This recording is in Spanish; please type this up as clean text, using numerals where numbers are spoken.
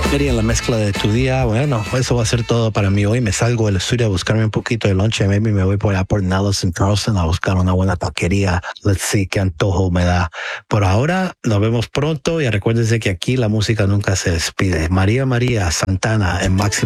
Quería la mezcla de tu día. Bueno, eso va a ser todo para mí hoy. Me salgo del estudio a buscarme un poquito de lunch. Maybe me voy por allá por Nellis en Charleston a buscar una buena taquería. Let's see qué antojo me da. Por ahora, nos vemos pronto y recuérdense que aquí la música nunca se despide. María María Santana en Máxima.